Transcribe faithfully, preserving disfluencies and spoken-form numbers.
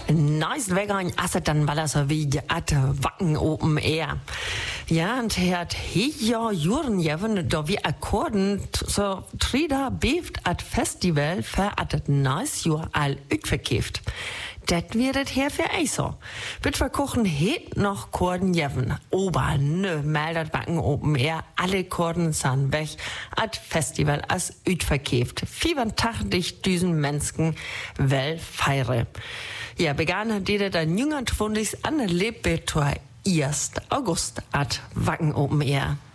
Nice Weggang, asset dann Ballasser wie at Wacken Open Air. Ja, und er hat hier Juren jeven, da wie Akkorden, so Trida beeft at Festival für at Nice Jur all utverkauft. Das wird hier für euch so. Wir verkochen het noch Korden jeven. Ober, nö, meldet Wacken Open Air. Alle Korden sind weg. At Festival as utverkauft. vierundachtzigtausend Menschen wel feiere. Ja, begann hat jeder dann jünger Twundis an der Lebetor ersten August at Wacken Open Air.